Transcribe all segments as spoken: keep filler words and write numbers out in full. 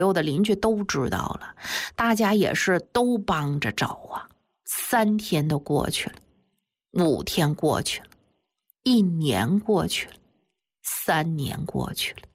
有的邻居都知道了，大家也是都帮着找啊。三天都过去了，五天过去了，一年过去了，三年过去了，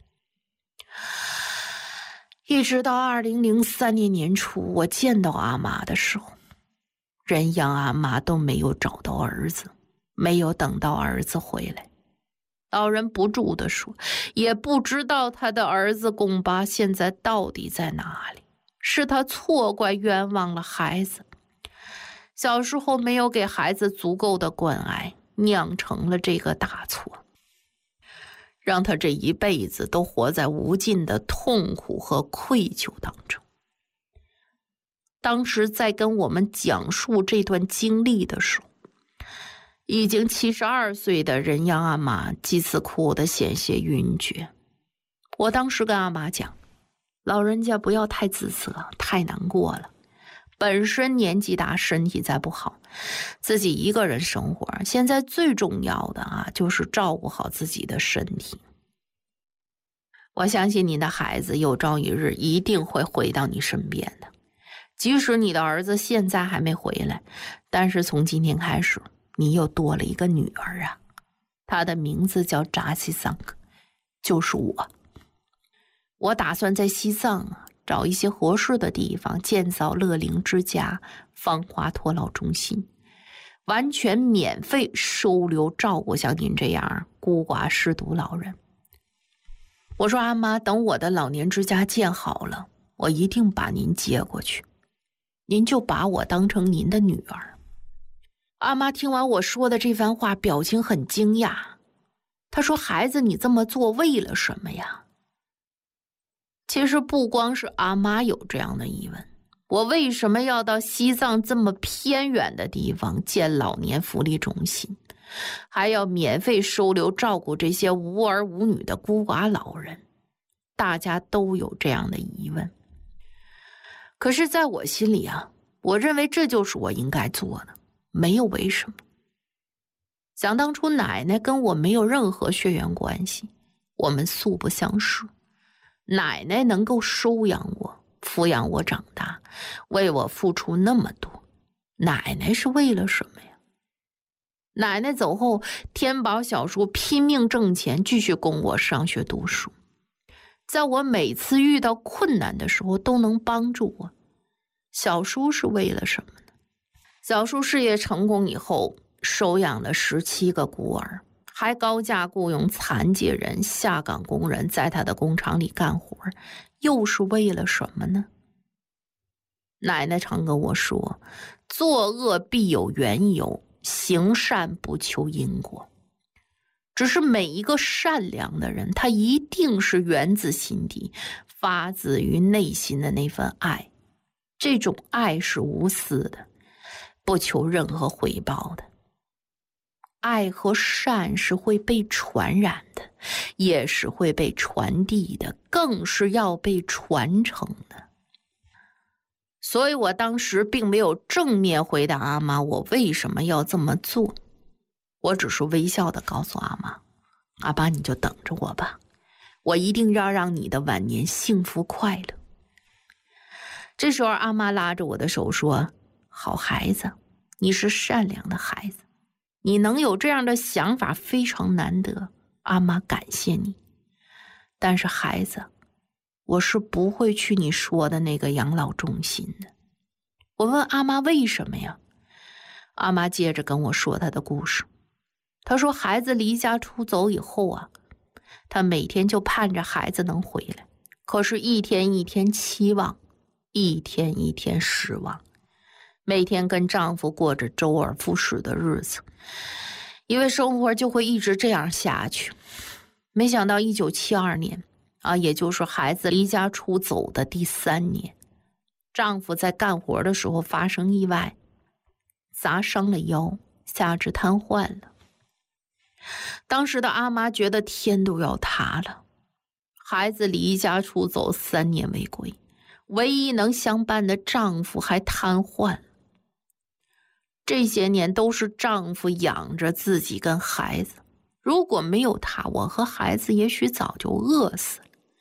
一直到二零零三年年初，我见到阿妈的时候，人养阿妈都没有找到儿子，没有等到儿子回来。老人不住地说，也不知道他的儿子公爸现在到底在哪里，是他错怪冤枉了孩子，小时候没有给孩子足够的关爱，酿成了这个大错，让他这一辈子都活在无尽的痛苦和愧疚当中。当时在跟我们讲述这段经历的时候，已经七十二岁的人养阿妈几次哭得险些晕厥。我当时跟阿妈讲，老人家不要太自责，太难过了，本身年纪大，身体再不好，自己一个人生活，现在最重要的啊，就是照顾好自己的身体。我相信你的孩子有朝一日一定会回到你身边的，即使你的儿子现在还没回来，但是从今天开始，你又多了一个女儿啊，她的名字叫扎西桑，就是我。我打算在西藏啊找一些合适的地方建造乐龄之家、芳华托老中心，完全免费收留照顾像您这样孤寡失独老人。我说阿妈，等我的老年之家建好了，我一定把您接过去，您就把我当成您的女儿。阿妈听完我说的这番话，表情很惊讶。她说，孩子，你这么做为了什么呀？其实不光是阿妈有这样的疑问，我为什么要到西藏这么偏远的地方建老年福利中心，还要免费收留照顾这些无儿无女的孤寡老人？大家都有这样的疑问。可是在我心里啊，我认为这就是我应该做的，没有为什么。想当初奶奶跟我没有任何血缘关系，我们素不相识，奶奶能够收养我，抚养我长大，为我付出那么多，奶奶是为了什么呀？奶奶走后，天宝小叔拼命挣钱，继续供我上学读书，在我每次遇到困难的时候都能帮助我。小叔是为了什么呢？小叔事业成功以后，收养了十七个孤儿，还高价雇佣残疾人、下岗工人在他的工厂里干活，又是为了什么呢？奶奶常跟我说，作恶必有缘由，行善不求因果。只是每一个善良的人，他一定是源自心底，发自于内心的那份爱。这种爱是无私的，不求任何回报的。爱和善是会被传染的，也是会被传递的，更是要被传承的。所以我当时并没有正面回答阿妈我为什么要这么做，我只是微笑地告诉阿妈，阿爸你就等着我吧，我一定要让你的晚年幸福快乐。这时候阿妈拉着我的手说，好孩子，你是善良的孩子，你能有这样的想法非常难得，阿妈感谢你。但是孩子，我是不会去你说的那个养老中心的。我问阿妈为什么呀？阿妈接着跟我说她的故事。她说孩子离家出走以后啊，她每天就盼着孩子能回来，可是一天一天期望，一天一天失望，每天跟丈夫过着周而复始的日子，因为生活就会一直这样下去。没想到一九七二年啊，也就是孩子离家出走的第三年，丈夫在干活的时候发生意外，砸伤了腰，下肢瘫痪了。当时的阿妈觉得天都要塌了，孩子离家出走三年未归，唯一能相伴的丈夫还瘫痪了。这些年都是丈夫养着自己跟孩子，如果没有他，我和孩子也许早就饿死了。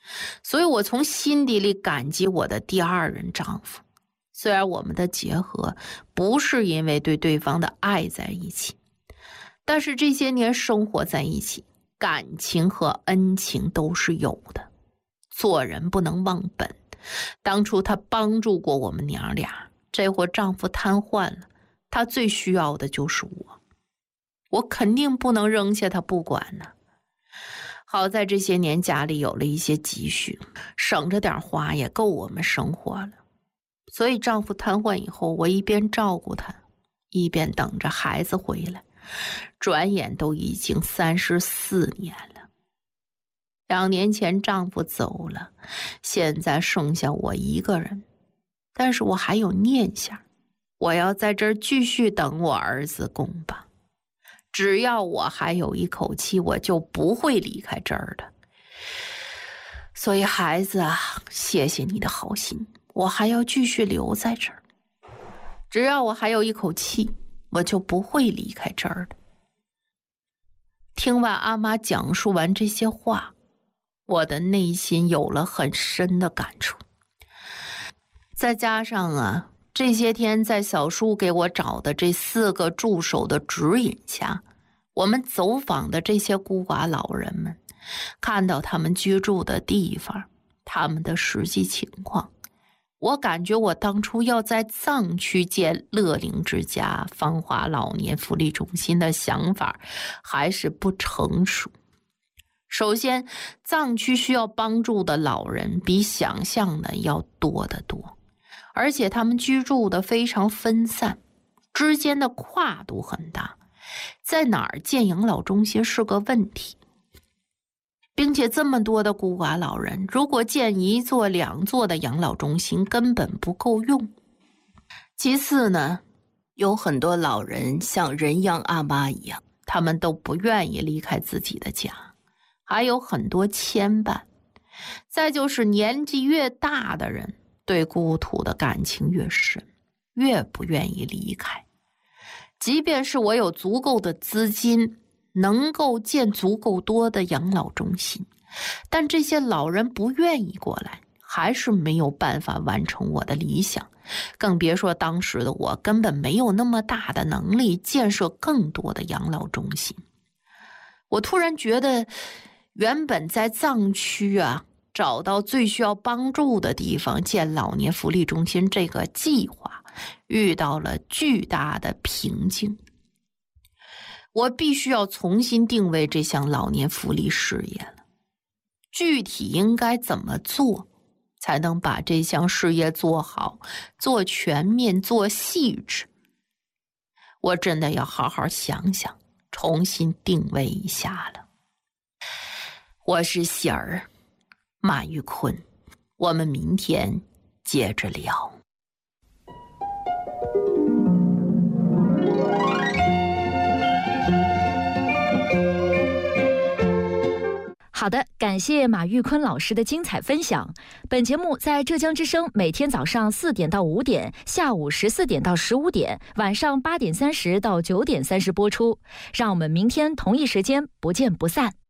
所以我从心底里感激我的第二任丈夫。虽然我们的结合不是因为对对方的爱在一起，但是这些年生活在一起，感情和恩情都是有的。做人不能忘本，当初他帮助过我们娘俩，这会丈夫瘫痪了，他最需要的就是我，我肯定不能扔下他不管呢。好在这些年家里有了一些积蓄，省着点花也够我们生活了。所以丈夫瘫痪以后，我一边照顾他，一边等着孩子回来。转眼都已经三十四年了。两年前丈夫走了，现在剩下我一个人，但是我还有念想，我要在这儿继续等我儿子公吧。只要我还有一口气，我就不会离开这儿的。所以孩子啊，谢谢你的好心，我还要继续留在这儿。只要我还有一口气，我就不会离开这儿的。听完阿妈讲述完这些话，我的内心有了很深的感触。再加上啊，这些天在小叔给我找的这四个助手的指引下，我们走访的这些孤寡老人们，看到他们居住的地方，他们的实际情况，我感觉我当初要在藏区建乐龄之家、芳华老年福利中心的想法还是不成熟。首先，藏区需要帮助的老人比想象的要多得多，而且他们居住的非常分散，之间的跨度很大，在哪儿建养老中心是个问题。并且这么多的孤寡老人，如果建一座两座的养老中心根本不够用。其次呢，有很多老人像人样阿妈一样，他们都不愿意离开自己的家，还有很多牵绊。再就是年纪越大的人，对故土的感情越深，越不愿意离开。即便是我有足够的资金，能够建足够多的养老中心，但这些老人不愿意过来，还是没有办法完成我的理想。更别说当时的我根本没有那么大的能力建设更多的养老中心。我突然觉得，原本在藏区啊找到最需要帮助的地方建老年福利中心这个计划遇到了巨大的瓶颈。我必须要重新定位这项老年福利事业了。具体应该怎么做，才能把这项事业做好、做全面、做细致？我真的要好好想想，重新定位一下了。我是喜儿，马玉坤，我们明天接着聊。 好的，感谢马玉坤老师的精彩分享。本节目在浙江之声每天早上四点到五点，下午十四点到十五点，晚上八点三十到九点三十播出。让我们明天同一时间不见不散。